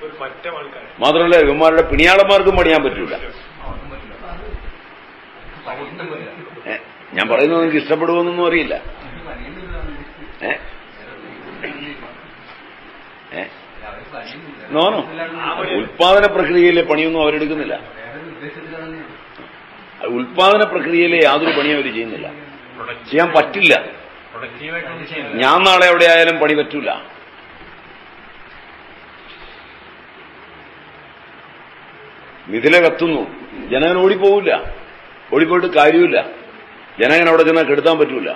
മാത്രമല്ല ഇവന്മാരുടെ പിണിയാളന്മാർക്കും പണിയാൻ പറ്റൂല. ഞാൻ പറയുന്നത് നിങ്ങൾക്ക് ഇഷ്ടപ്പെടുമെന്നൊന്നും അറിയില്ല. നോനോ ഉൽപാദന പ്രക്രിയയിലെ പണിയൊന്നും അവരെടുക്കുന്നില്ല. ഉൽപാദന പ്രക്രിയയിലെ യാതൊരു പണിയും അവർ ചെയ്യുന്നില്ല, ചെയ്യാൻ പറ്റില്ല. ഞാൻ നാളെ എവിടെ ആയാലും പണി പറ്റൂല. മിഥില കത്തുന്നു, ജനകൻ ഓടിപ്പോവില്ല, ഓടിപ്പോയിട്ട് കാര്യമില്ല. ജനകൻ അവിടെ ചെന്നാൽ കെടുത്താൻ പറ്റൂല.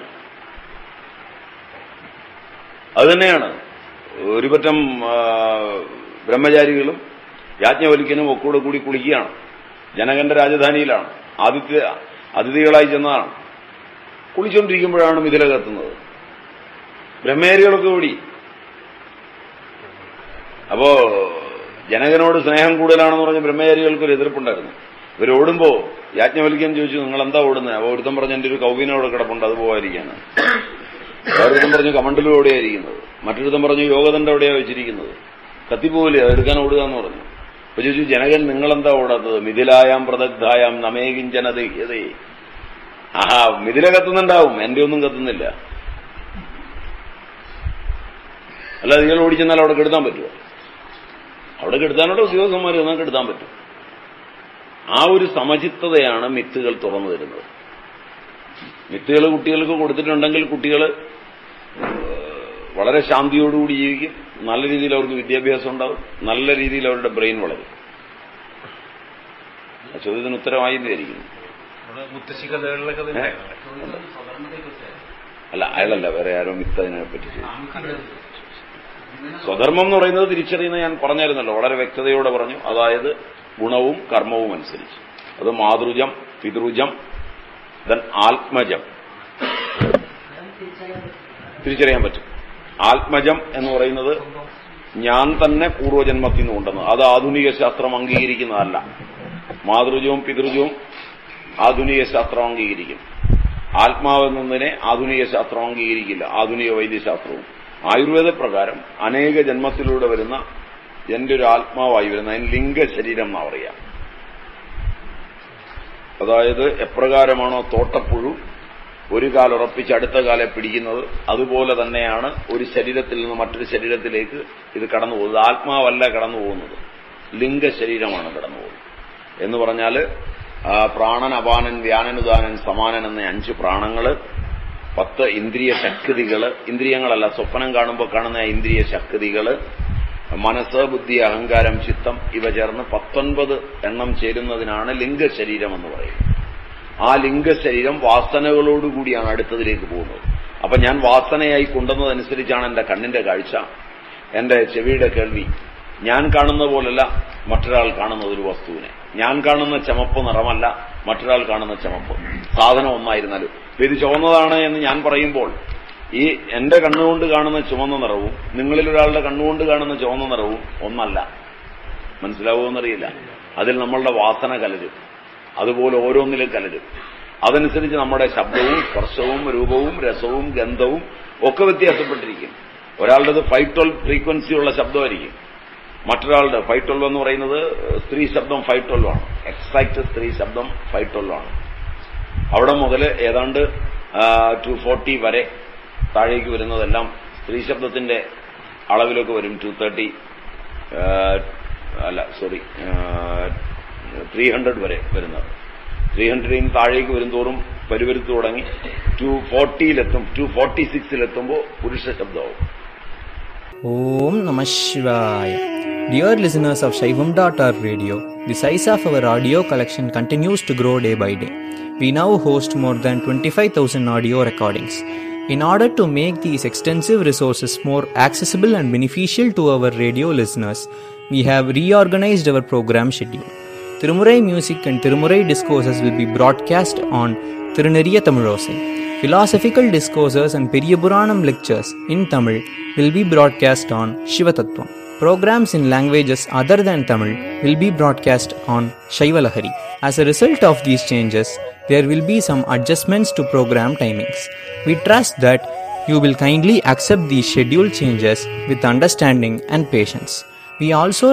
അതുതന്നെയാണ് ഒരു പറ്റം ബ്രഹ്മചാരികളും യാജ്ഞവൽക്യനും ഒക്കെ കൂടി കുളിക്കുകയാണ്. ജനകന്റെ രാജധാനിയിലാണ്, അതിഥികളായി ചെന്നതാണ്. കുളിച്ചുകൊണ്ടിരിക്കുമ്പോഴാണ് മിഥില കത്തുന്നത്. ബ്രഹ്മചാരികളൊക്കെ ഓടി. അപ്പോ ജനകനോട് സ്നേഹം കൂടുതലാണെന്ന് പറഞ്ഞ് ബ്രഹ്മചാരികൾക്കൊരു എതിർപ്പുണ്ടായിരുന്നു. ഇവരോടുമ്പോ യാജ്ഞവൽക്യൻ ചോദിച്ചു, നിങ്ങൾ എന്താ ഓടുന്നത്? അപ്പൊ ഒരുത്തം പറഞ്ഞ് എന്റെ ഒരു കൗവീനോട് കിടപ്പുണ്ട്, അത് പോകാതിരിക്കാണ്. വേറൊരുത്തം പറഞ്ഞു കമണ്ടലും എവിടെയായിരിക്കുന്നത്, മറ്റൊരുത്തം പറഞ്ഞു യോഗദണ്ഡം എവിടെയാ വെച്ചിരിക്കുന്നത്, കത്തിപ്പോവില്ലേ, അതെടുക്കാൻ ഓടുക എന്ന് പറഞ്ഞു. അപ്പൊ ചോദിച്ചു, ജനകൻ നിങ്ങളെന്താ ഓടാത്തത്? മിഥിലായാം പ്രദഗ്ധായാം നമേകിഞ്ചന ദഹ്യതേ. ആഹാ, മിഥില കത്തുന്നുണ്ടാവും, എന്റെ ഒന്നും കത്തുന്നില്ല. അല്ല, നിങ്ങൾ ഓടിച്ചെന്നാൽ അവിടെ കെടുത്താൻ പറ്റുമോ? അവിടെ കെടുത്താനുള്ള ഉദ്യോഗസ്ഥന്മാർ എന്നാൽ കെടുത്താൻ പറ്റും. ആ ഒരു സമചിത്തതയാണ് മിത്തുകൾ തുറന്നു തരുന്നത്. മിത്തുകൾ കുട്ടികൾക്ക് കൊടുത്തിട്ടുണ്ടെങ്കിൽ കുട്ടികൾ വളരെ ശാന്തിയോടുകൂടി ജീവിക്കും, നല്ല രീതിയിൽ അവർക്ക് വിദ്യാഭ്യാസം ഉണ്ടാവും, നല്ല രീതിയിൽ അവരുടെ ബ്രെയിൻ വളരും. ആ ചോദ്യത്തിന് ഉത്തരമായി വിചാരിക്കുന്നു. അല്ല, അയാളല്ല, വേറെ ആരോ മിത്ത് അതിനെപ്പറ്റി സ്വധർമ്മം എന്ന് പറയുന്നത് തിരിച്ചറിയുന്നത് ഞാൻ പറഞ്ഞായിരുന്നല്ലോ, വളരെ വ്യക്തതയോടെ പറഞ്ഞു. അതായത് ഗുണവും കർമ്മവും അനുസരിച്ച്. അത് മാതൃജം, പിതൃജം, ദെൻ ആത്മജം തിരിച്ചറിയാൻ പറ്റും. ആത്മജം എന്ന് പറയുന്നത് ഞാൻ തന്നെ പൂർവ്വജന്മത്തിൽ നിന്ന് കൊണ്ടുവന്നത്, അത് ആധുനിക ശാസ്ത്രം അംഗീകരിക്കുന്നതല്ല. മാതൃജവും പിതൃജവും ആധുനിക ശാസ്ത്രം അംഗീകരിക്കും. ആത്മാവെന്നതിനെ ആധുനിക ശാസ്ത്രം അംഗീകരിക്കില്ല, ആധുനിക വൈദ്യശാസ്ത്രവും. ആയുർവേദ പ്രകാരം അനേക ജന്മത്തിലൂടെ വരുന്ന എന്റെ ഒരു ആത്മാവായി വരുന്ന അതിന് ലിംഗശരീരം എന്നാ പറയാ. അതായത് എപ്രകാരമാണോ തോട്ടപ്പുഴു ഒരു കാലുറപ്പിച്ച് അടുത്ത കാലെ പിടിക്കുന്നത്, അതുപോലെ തന്നെയാണ് ഒരു ശരീരത്തിൽ നിന്ന് മറ്റൊരു ശരീരത്തിലേക്ക് ഇത് കടന്നു പോകുന്നത്. ആത്മാവല്ല കടന്നു പോകുന്നത്, ലിംഗശരീരമാണ് കടന്നു പോകുന്നത്. എന്ന് പറഞ്ഞാൽ പ്രാണൻ, അപാനൻ, വ്യാനനുദാനൻ, സമാനൻ എന്ന 5 പ്രാണങ്ങള്, 10 ഇന്ദ്രിയ ശക്തികള്, ഇന്ദ്രിയങ്ങളല്ല, സ്വപ്നം കാണുമ്പോൾ കാണുന്ന ഇന്ദ്രിയ ശക്തികള്, മനസ്സ്, ബുദ്ധി, അഹങ്കാരം, ചിത്തം, ഇവ ചേർന്ന് 19 എണ്ണം ചേരുന്നതിനാണ് ലിംഗശരീരം എന്ന് പറയുന്നത്. ആ ലിംഗശരീരം വാസനകളോടുകൂടിയാണ് അടുത്തതിലേക്ക് പോകുന്നത്. അപ്പൊ ഞാൻ വാസനയായി കൊണ്ടുവന്നതനുസരിച്ചാണ് എന്റെ കണ്ണിന്റെ കാഴ്ച, എന്റെ ചെവിയുടെ കേൾവി. ഞാൻ കാണുന്ന പോലല്ല മറ്റൊരാൾ കാണുന്ന ഒരു വസ്തുവിനെ. ഞാൻ കാണുന്ന ചുമപ്പ് നിറമല്ല മറ്റൊരാൾ കാണുന്ന ചുമപ്പ്. സാധനം ഒന്നായിരുന്നാലും ഇത് ചുവന്നതാണ് എന്ന് ഞാൻ പറയുമ്പോൾ ഈ എന്റെ കണ്ണുകൊണ്ട് കാണുന്ന ചുവന്ന നിറവും നിങ്ങളിൽ ഒരാളുടെ കണ്ണുകൊണ്ട് കാണുന്ന ചുവന്ന നിറവും ഒന്നല്ല. മനസ്സിലാവുമെന്നറിയില്ല. അതിൽ നമ്മളുടെ വാസന കലരും, അതുപോലെ ഓരോന്നിലും കലരും. അതനുസരിച്ച് നമ്മുടെ ശബ്ദവും സ്പർശവും രൂപവും രസവും ഗന്ധവും ഒക്കെ വ്യത്യാസപ്പെട്ടിരിക്കും. ഒരാളുടേത് 512 ഫ്രീക്വൻസിയുള്ള ശബ്ദമായിരിക്കും, മറ്റൊരാളുടെ 512 എന്ന് പറയുന്നത് സ്ത്രീ ശബ്ദം 512 ആണ്, എക്സാക്ട് സ്ത്രീ ശബ്ദം 512 ആണ്. അവിടെ മുതൽ ഏതാണ്ട് 240 വരെ താഴേക്ക് വരുന്നതെല്ലാം സ്ത്രീ ശബ്ദത്തിന്റെ അളവിലൊക്കെ വരും. 230 300 വരെ വരുന്നത്. 300 താഴേക്ക് വരും തോറും പരിവരുത്തു തുടങ്ങി 240-ലെത്തും, 246-ലെത്തുമ്പോൾ പുരുഷ ശബ്ദമാവും. Om Namah Shivaya. Dear listeners of Shaivam.org radio, the size of our audio collection continues to grow day by day. We now host more than 25,000 audio recordings. In order to make these extensive resources more accessible and beneficial to our radio listeners, we have reorganized our program schedule. Tirumurai music and Tirumurai discourses will be broadcast on Tiruneriya Tamilosai. Philosophical discourses and Periyapuranam lectures in Tamil will be broadcast on Shivatattvam. Programs in languages other than Tamil will be broadcast on Shaivalahari. As a result of these changes, there will be some adjustments to program timings. We trust that you will kindly accept these schedule changes with understanding and patience. We also